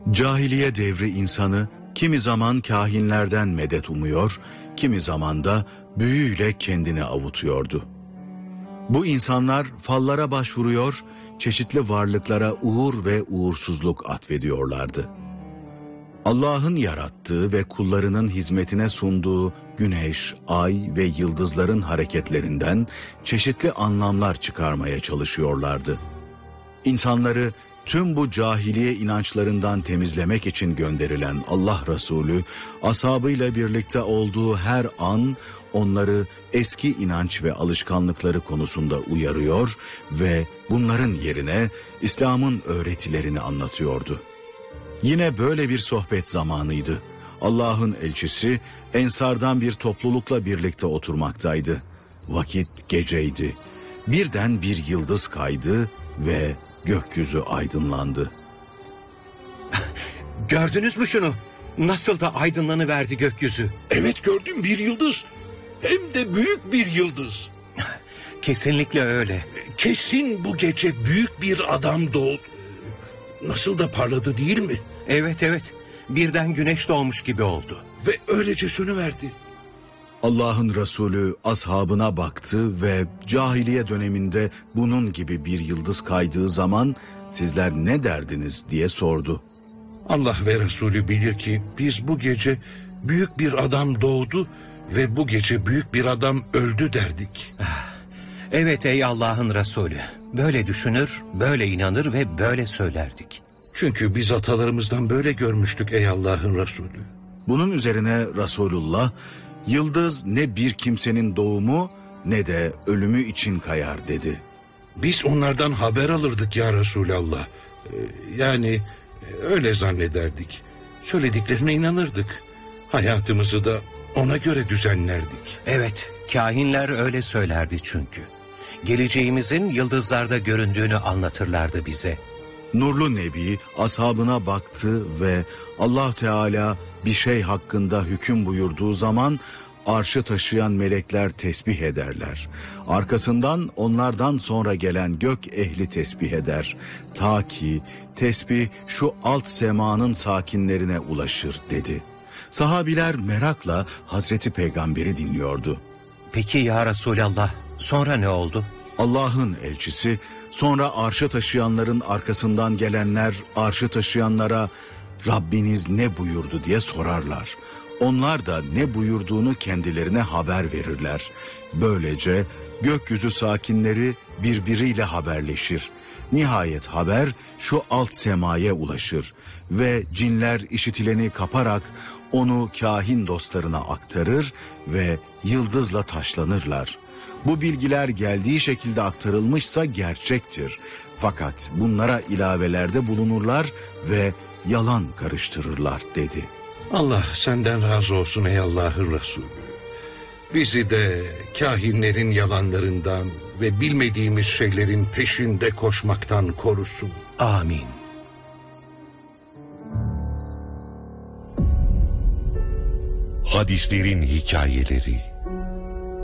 Cahiliye devri insanı kimi zaman kahinlerden medet umuyor, kimi zaman da büyüyle kendini avutuyordu. Bu insanlar fallara başvuruyor, çeşitli varlıklara uğur ve uğursuzluk atfediyorlardı. Allah'ın yarattığı ve kullarının hizmetine sunduğu güneş, ay ve yıldızların hareketlerinden çeşitli anlamlar çıkarmaya çalışıyorlardı. İnsanları tüm bu cahiliye inançlarından temizlemek için gönderilen Allah Resulü, ashabıyla birlikte olduğu her an onları eski inanç ve alışkanlıkları konusunda uyarıyor ve bunların yerine İslam'ın öğretilerini anlatıyordu. Yine böyle bir sohbet zamanıydı. Allah'ın elçisi Ensardan bir toplulukla birlikte oturmaktaydı. Vakit geceydi. Birden bir yıldız kaydı ve gökyüzü aydınlandı. Gördünüz mü şunu? Nasıl da aydınlanıverdi gökyüzü. Evet, gördüm, bir yıldız. Hem de büyük bir yıldız. Kesinlikle öyle. Kesin bu gece büyük bir adam doğdu. Nasıl da parladı, değil mi? Evet. Birden güneş doğmuş gibi oldu. Ve öylece sönüverdi. Allah'ın Resulü ashabına baktı ve cahiliye döneminde bunun gibi bir yıldız kaydığı zaman sizler ne derdiniz diye sordu. Allah ve Resulü bilir ki biz bu gece büyük bir adam doğdu ve bu gece büyük bir adam öldü derdik. Evet ey Allah'ın Resulü. Böyle düşünür, böyle inanır ve böyle söylerdik. Çünkü biz atalarımızdan böyle görmüştük ey Allah'ın Resulü. Bunun üzerine Resulullah, yıldız ne bir kimsenin doğumu ne de ölümü için kayar dedi. Biz onlardan haber alırdık ya Resulallah. Yani öyle zannederdik. Söylediklerine inanırdık. Hayatımızı da ona göre düzenlerdik. Evet, kahinler öyle söylerdi çünkü. Geleceğimizin yıldızlarda göründüğünü anlatırlardı bize. Nurlu Nebi ashabına baktı ve Allah Teala bir şey hakkında hüküm buyurduğu zaman arşı taşıyan melekler tesbih ederler. Arkasından onlardan sonra gelen gök ehli tesbih eder. Ta ki tesbih şu alt semanın sakinlerine ulaşır dedi. Sahabiler merakla Hazreti Peygamber'i dinliyordu. Peki ya Resulallah, sonra ne oldu? Allah'ın elçisi, sonra arşı taşıyanların arkasından gelenler arşı taşıyanlara Rabbiniz ne buyurdu diye sorarlar. Onlar da ne buyurduğunu kendilerine haber verirler. Böylece gökyüzü sakinleri birbiriyle haberleşir. Nihayet haber şu alt semaya ulaşır ve cinler işitileni kaparak onu kahin dostlarına aktarır ve yıldızla taşlanırlar. Bu bilgiler geldiği şekilde aktarılmışsa gerçektir. Fakat bunlara ilavelerde bulunurlar ve yalan karıştırırlar dedi. Allah senden razı olsun ey Allah'ın Resulü. Bizi de kahinlerin yalanlarından ve bilmediğimiz şeylerin peşinde koşmaktan korusun. Amin. Hadislerin hikayeleri.